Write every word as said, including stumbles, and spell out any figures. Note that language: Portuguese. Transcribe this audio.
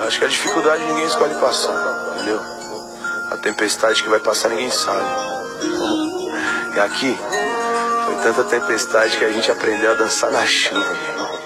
Acho que a dificuldade ninguém escolhe passar, entendeu? A tempestade que vai passar ninguém sabe. E aqui, foi tanta tempestade que a gente aprendeu a dançar na chuva.